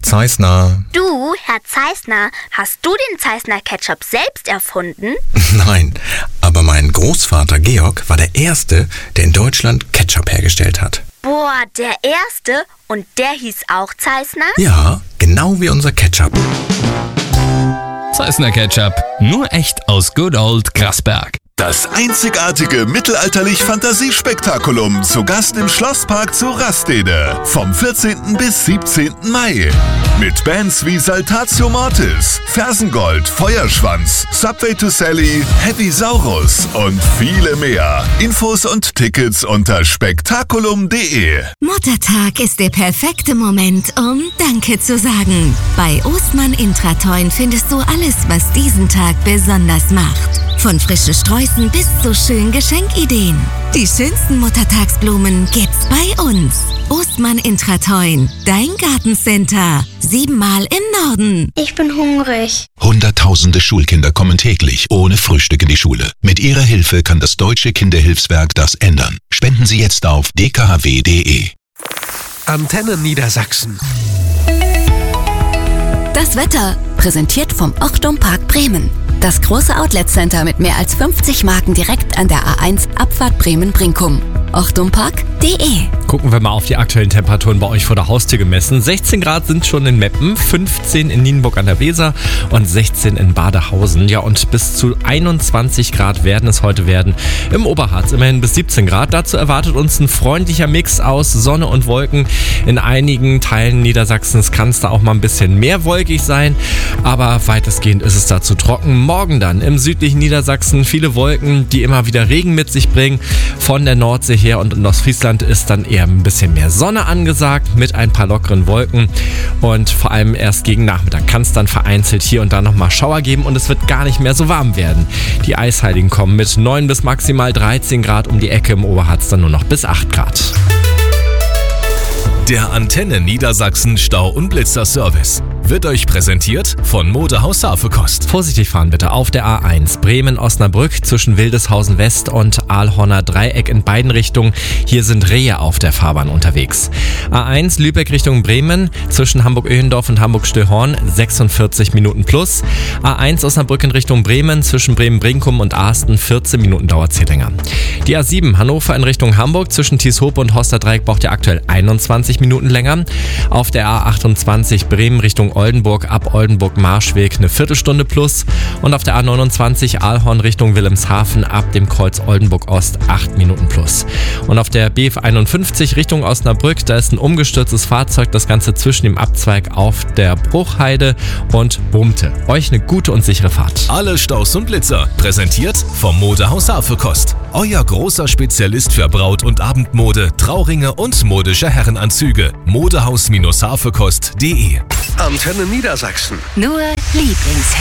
Zeissner. Du, Herr Zeissner, hast du den Zeissner Ketchup selbst erfunden? Nein, aber mein Großvater Georg war der Erste, der in Deutschland Ketchup hergestellt hat. Boah, der Erste? Und der hieß auch Zeissner? Ja, genau wie unser Ketchup. Zeissner Ketchup, nur echt aus Good Old Grasberg. Das einzigartige mittelalterlich-Fantasiespektakulum zu Gast im Schlosspark zu Rastede vom 14. bis 17. Mai. Mit Bands wie Saltatio Mortis, Fersengold, Feuerschwanz, Subway to Sally, Heavy Saurus und viele mehr. Infos und Tickets unter spektakulum.de. Muttertag ist der perfekte Moment, um Danke zu sagen. Bei Ostmann Intratoin findest du alles, was diesen Tag besonders macht. Von frische Sträußen bis zu schönen Geschenkideen. Die schönsten Muttertagsblumen gibt's bei uns. Ostmann Intratoin, dein Gartencenter. 7-mal im Norden. Ich bin hungrig. Hunderttausende Schulkinder kommen täglich ohne Frühstück in die Schule. Mit Ihrer Hilfe kann das Deutsche Kinderhilfswerk das ändern. Spenden Sie jetzt auf dkhw.de. Antenne Niedersachsen. Das Wetter, präsentiert vom Ochtum Park Bremen. Das große Outlet-Center mit mehr als 50 Marken direkt an der A1 Abfahrt Bremen-Brinkum. ochtumpark.de. Gucken wir mal auf die aktuellen Temperaturen bei euch vor der Haustür gemessen. 16 Grad sind schon in Meppen, 15 in Nienburg an der Weser und 16 in Badehausen. Ja, und bis zu 21 Grad werden es heute werden im Oberharz. Immerhin bis 17 Grad. Dazu erwartet uns ein freundlicher Mix aus Sonne und Wolken. In einigen Teilen Niedersachsens kann es da auch mal ein bisschen mehr wolkig sein, aber weitestgehend ist es dazu trocken. Morgen dann im südlichen Niedersachsen viele Wolken, die immer wieder Regen mit sich bringen. Von der Nordsee her und in Ostfriesland ist dann eher ein bisschen mehr Sonne angesagt mit ein paar lockeren Wolken. Und vor allem erst gegen Nachmittag kann es dann vereinzelt hier und da nochmal Schauer geben und es wird gar nicht mehr so warm werden. Die Eisheiligen kommen mit 9 bis maximal 13 Grad um die Ecke, im Oberharz dann nur noch bis 8 Grad. Der Antenne Niedersachsen Stau- und Blitzer-Service wird euch präsentiert von Modehaus Safekost. Vorsichtig fahren bitte auf der A1 Bremen-Osnabrück zwischen Wildeshausen West und Aalhorner Dreieck in beiden Richtungen. Hier sind Rehe auf der Fahrbahn unterwegs. A1 Lübeck Richtung Bremen zwischen Hamburg-Öhendorf und Hamburg-Stillhorn 46 Minuten plus. A1 Osnabrück in Richtung Bremen zwischen Bremen-Brinkum und Asten 14 Minuten dauert es hier länger. Die A7 Hannover in Richtung Hamburg zwischen Tieshope und Hoster Dreieck braucht ihr aktuell 21 Minuten länger. Auf der A28 Bremen Richtung Oldenburg ab Oldenburg-Marschweg eine Viertelstunde plus. Und auf der A29 Aalhorn Richtung Wilhelmshaven ab dem Kreuz Oldenburg-Ost 8 Minuten plus. Und auf der BF 51 Richtung Osnabrück, da ist ein umgestürztes Fahrzeug, das Ganze zwischen dem Abzweig auf der Bruchheide und Bumte. Euch eine gute und sichere Fahrt. Alle Staus und Blitzer präsentiert vom Modehaus Safekost. Euer großer Spezialist für Braut- und Abendmode, Trauringe und modische Herrenanzüge. Modehaus-safekost.de. Antenne Niedersachsen. Nur Lieblings